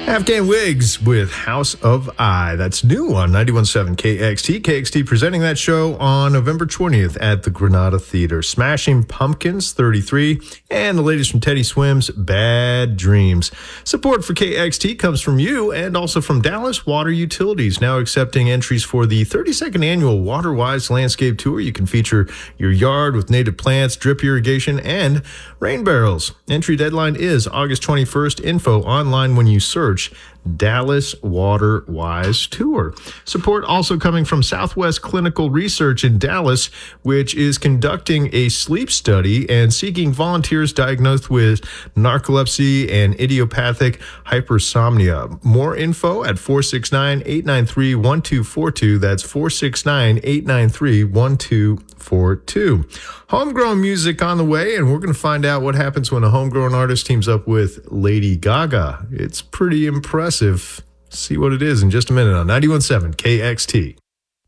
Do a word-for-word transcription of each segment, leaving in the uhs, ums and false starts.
Afghan Wigs with House of I. That's new on ninety-one point seven K X T. K X T presenting that show on November twentieth at the Granada Theater. Smashing Pumpkins, thirty-three, and the latest from Teddy Swims, Bad Dreams. Support for K X T comes from you and also from Dallas Water Utilities, now accepting entries for the thirty-second annual WaterWise Landscape Tour. You can feature your yard with native plants, drip irrigation, and rain barrels. Entry deadline is August twenty-first. Info online when you search Dallas Water Wise Tour. Support also coming from Southwest Clinical Research in Dallas, which is conducting a sleep study and seeking volunteers diagnosed with narcolepsy and idiopathic hypersomnia. More info at four six nine, eight nine three, one two four two. That's four six nine, eight nine three, one two four two. Homegrown music on the way, and we're going to find out what happens when a homegrown artist teams up with Lady Gaga. It's pretty impressive. See what it is in just a minute on ninety-one point seven K X T.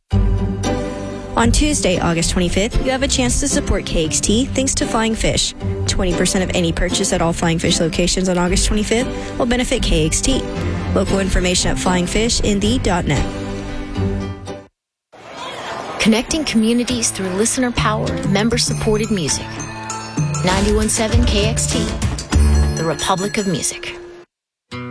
On Tuesday, August twenty-fifth, you have a chance to support K X T thanks to Flying Fish. twenty percent of any purchase at all Flying Fish locations on August twenty-fifth will benefit K X T. Local information at flying fish in the dot net. Connecting communities through listener-powered, member-supported music. ninety-one point seven K X T, the Republic of Music.